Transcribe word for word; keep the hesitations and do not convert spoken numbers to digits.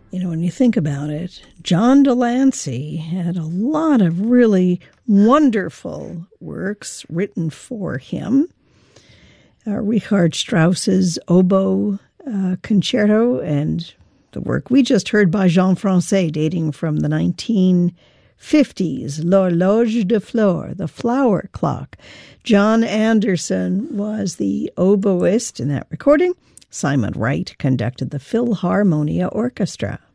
You know, when you think about it, John Delancey had a lot of really wonderful works written for him. Uh, Richard Strauss's Oboe uh, Concerto and the work we just heard by Jean Francais dating from the nineteen fifties, L'Horloge de Flore, the Flower Clock. John Anderson was the oboist in that recording. Simon Wright conducted the Philharmonia Orchestra.